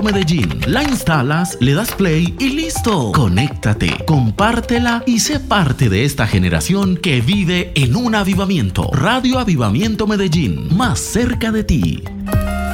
Medellín. La instalas, le das play y listo. Conéctate, compártela y sé parte de esta generación que vive en un avivamiento. Radio Avivamiento Medellín, más cerca de ti.